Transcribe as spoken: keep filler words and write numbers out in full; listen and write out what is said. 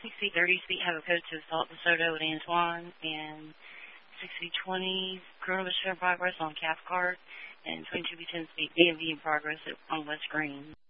sixty thirty speed have a code to assault DeSoto and Antoine, and sixty twenty Corona Mission in progress on Cathcart, and twenty-two B ten speed D M V in progress on West Green.